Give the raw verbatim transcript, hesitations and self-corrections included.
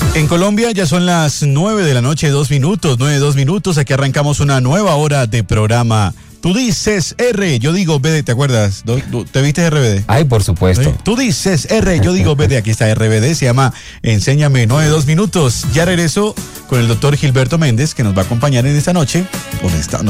En Colombia ya son las nueve de la noche, dos minutos, nueve, dos minutos. Aquí arrancamos una nueva hora de programa. Tú dices R, yo digo B D, ¿te acuerdas? ¿Te viste R B D? Ay, por supuesto. ¿Sí? Tú dices R, yo digo B D. Aquí está R B D, se llama Enséñame, nueve, dos minutos. Ya regreso con el doctor Gilberto Méndez, que nos va a acompañar en esta noche. Con esta,